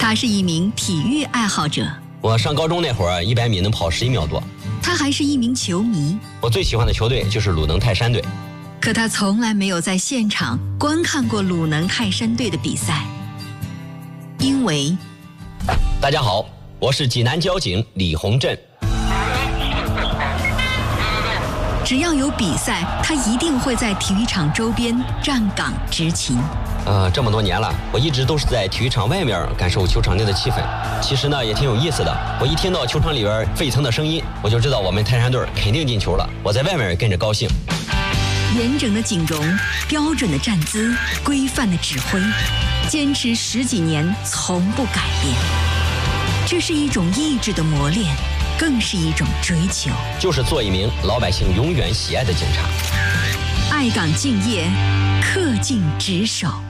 他是一名体育爱好者。 我上高中那会儿，100米能跑11秒多。 他还是一名球迷。 我最喜欢的球队就是鲁能泰山队。 可他从来没有在现场观看过鲁能泰山队的比赛，因为…… 大家好，我是济南交警李洪振。 只要有比赛，他一定会在体育场周边站岗执勤。 这么多年了，我一直都是在体育场外面感受球场内的气氛。其实呢，也挺有意思的。我一听到球场里边沸腾的声音，我就知道我们泰山队肯定进球了。我在外面跟着高兴。 严整的景容，标准的站姿，规范的指挥，坚持10几年从不改变。这是一种意志的磨练，更是一种追求。 就是做一名老百姓永远喜爱的警察。 爱岗敬业，恪尽职守。